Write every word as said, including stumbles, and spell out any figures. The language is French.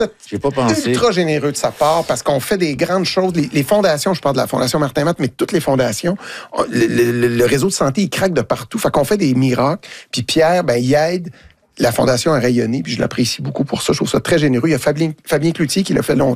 J'ai pas pensé. Ultra généreux de sa part parce qu'on fait des grandes choses. Les, les fondations, je parle de la Fondation Martin Matt, mais toutes les fondations, le, le, le réseau de santé, il craque de partout. Fait qu'on fait des miracles. Puis Pierre, ben, il aide la Fondation à rayonner. Puis je l'apprécie beaucoup pour ça. Je trouve ça très généreux. Il y a Fabien, Fabien Cloutier qui l'a fait longtemps.